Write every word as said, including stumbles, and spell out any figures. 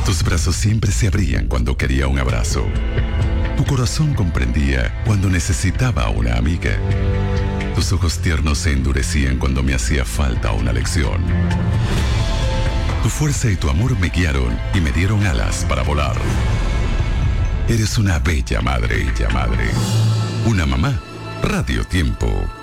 Tus brazos siempre se abrían cuando quería un abrazo. Tu corazón comprendía cuando necesitaba una amiga. Tus ojos tiernos se endurecían cuando me hacía falta una lección. Tu fuerza y tu amor me guiaron y me dieron alas para volar. Eres una bella madre, bella madre. Una mamá. Radio Tiempo.